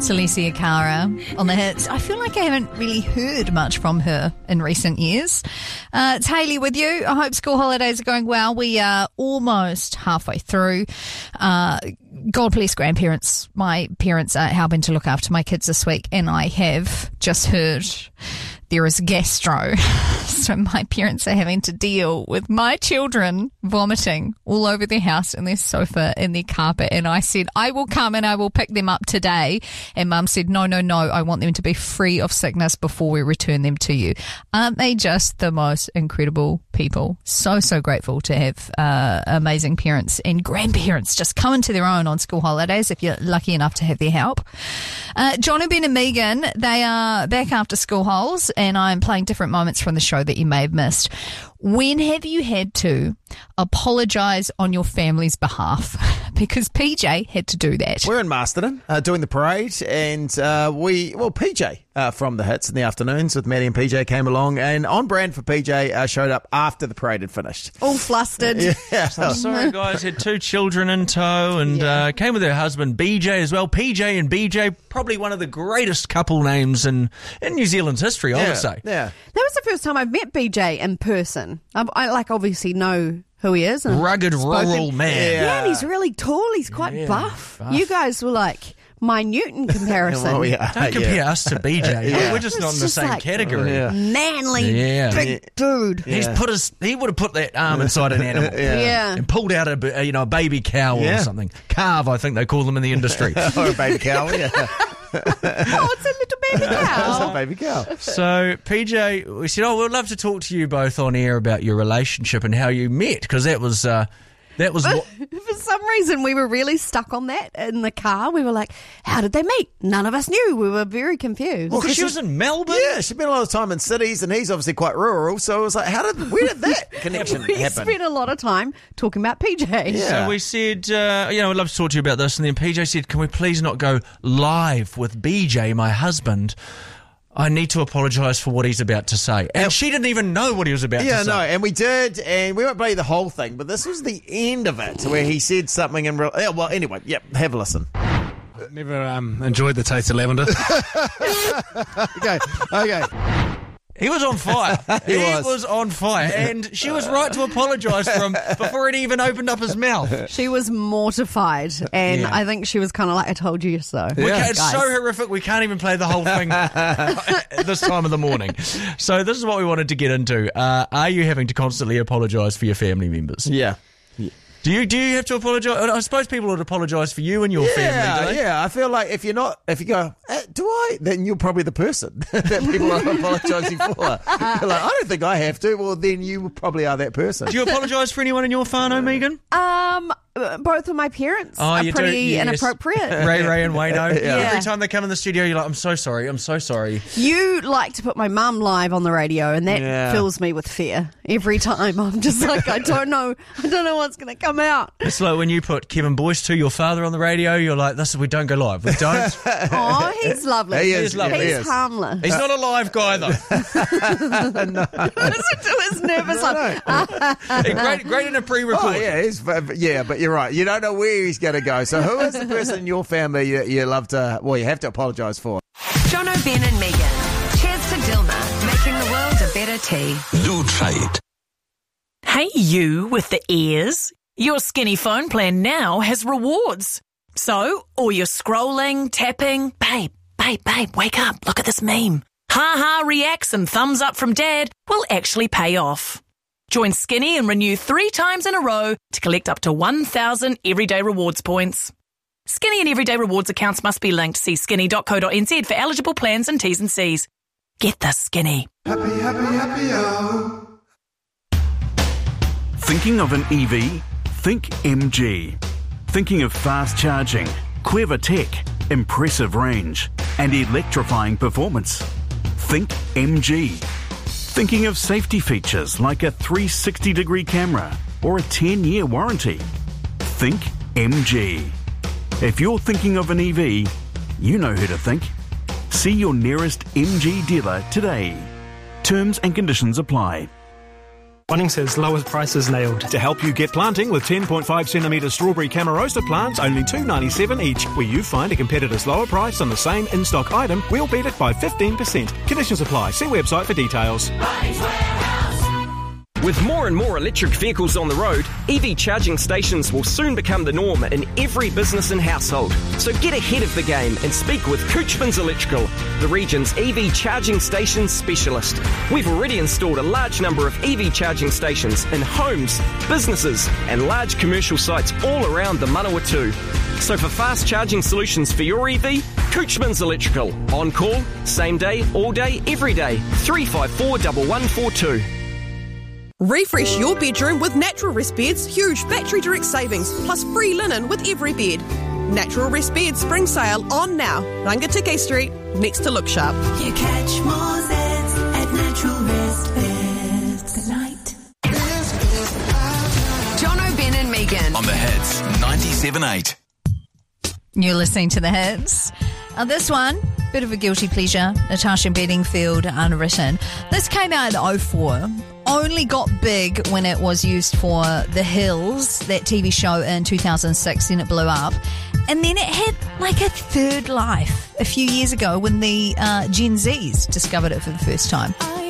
Celestia Cara on the hits. I feel like I haven't really heard much from her in recent years. It's Hayley with you. I hope school holidays are going well. We are almost halfway through. God bless grandparents. My parents are helping to look after my kids this week, and I have just heard there is gastro. So my parents are having to deal with my children vomiting all over their house, in their sofa, in their carpet. And I said, I will come and I will pick them up today. And Mum said, no, I want them to be free of sickness before we return them to you. Aren't they just the most incredible people? So grateful to have amazing parents and grandparents just come into their own on school holidays if you're lucky enough to have their help. John, Ben and Megan, they are back after school holes, and I'm playing different moments from the show that you may have missed. When have you had to apologise on your family's behalf? Because PJ had to do that. We're in Masterton doing the parade, and PJ from the hits in the afternoons with Maddie and PJ came along, and on brand for PJ showed up after the parade had finished. All flustered. Yeah. So sorry, guys. Had two children in tow, and came with her husband BJ as well. PJ and BJ, probably one of the greatest couple names in New Zealand's history, I would say. Yeah. That was the first time I've met BJ in person. I obviously know who he is. And rugged rural man. Yeah, and he's really tall. He's quite buff. You guys were like minute in comparison. Well, Don't compare us to BJ. We're just not in the same like category. Manly, big dude. He would have put that arm inside an animal. And pulled out a baby cow or something. Calve, I think they call them in the industry. Or a baby cow, Oh, it's a little baby cow. It's a baby cow. So, PJ, we said, we'd love to talk to you both on air about your relationship and how you met, because that was what... For some reason, we were really stuck on that in the car. We were like, how did they meet? None of us knew. We were very confused. Well, because she was in Melbourne? Yeah, she spent a lot of time in cities, and he's obviously quite rural, so it was like, where did that connection we happen? spent a lot of time talking about PJ. Yeah. So we said, we'd love to talk to you about this, and then PJ said, can we please not go live with BJ, my husband? I need to apologise for what he's about to say. And she didn't even know what he was about to say. Yeah, no, and we did, and we won't play the whole thing, but this was the end of it, where he said something in real... Well, anyway, have a listen. Never enjoyed the taste of lavender. Okay. He was on fire. He was on fire. And she was right to apologise for him before he even opened up his mouth. She was mortified, and I think she was kind of like, I told you so. It's guys. so horrific, we can't even play the whole thing at this time of the morning. So this is what we wanted to get into. Are you having to constantly apologise for your family members? Yeah. Do you have to apologise? I suppose people would apologise for you and your family, do they? Yeah, I feel like if you go, do I? Then you're probably the person that people are apologising for. You're like, I don't think I have to. Well, then you probably are that person. Do you apologise for anyone in your whānau, Megan? Both of my parents are you pretty do, yes. inappropriate. Ray and Wayno. Yeah. Every time they come in the studio, you're like, I'm so sorry. You like to put my mum live on the radio, and that fills me with fear every time. I'm just like, I don't know what's going to come out. It's like when you put Kevin Boyce to your father on the radio, you're like, we don't go live. We don't. Oh, he's lovely. He is lovely. He's harmless. He's not a live guy, though. Listen to his nervous laugh. Great in a pre-report. Oh, yeah, but you're right. You don't know where he's going to go. So who is the person in your family you have to apologise for? Jono, Ben and Megan. Cheers to Dilma, making the world a better tea. Do try it. Hey, you with the ears. Your Skinny phone plan now has rewards. So, all your scrolling, tapping, babe, wake up, look at this meme. Ha reacts and thumbs up from dad will actually pay off. Join Skinny and renew 3 times in a row to collect up to 1,000 Everyday Rewards points. Skinny and Everyday Rewards accounts must be linked. See skinny.co.nz for eligible plans and T's and C's. Get the Skinny. Happy, oh. Thinking of an EV? Think MG. Thinking of fast charging, clever tech, impressive range, and electrifying performance? Think MG. Thinking of safety features like a 360-degree camera or a 10-year warranty? Think MG. If you're thinking of an EV, you know who to think. See your nearest MG dealer today. Terms and conditions apply. Bunnings has lowest prices nailed. To help you get planting with 10.5 centimetre strawberry Camarosa plants, only $2.97 each. Where you find a competitor's lower price on the same in-stock item, we'll beat it by 15%. Conditions apply. See website for details. With more and more electric vehicles on the road, EV charging stations will soon become the norm in every business and household. So get ahead of the game and speak with Couchman's Electrical, the region's EV charging station specialist. We've already installed a large number of EV charging stations in homes, businesses and large commercial sites all around the Manawatu. So for fast charging solutions for your EV, Couchman's Electrical. On call, same day, all day, every day. 354 1142. Refresh your bedroom with Natural Rest Beds' huge battery direct savings, plus free linen with every bed. Natural Rest Beds spring sale on now. Rangatiki Street, next to Look Sharp. You catch more Zeds at Natural Rest Beds. Good night. Jono, Ben and Megan. On the Hits 97.8. You're listening to The Hits. This one, bit of a guilty pleasure. Natasha Bedingfield, Unwritten. This came out in 2004. Only got big when it was used for The Hills, that TV show in 2006, then it blew up. And then it had like a third life a few years ago when the Gen Zs discovered it for the first time.